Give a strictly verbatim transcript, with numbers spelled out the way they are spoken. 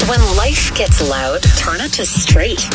when life gets loud, turn it to straight.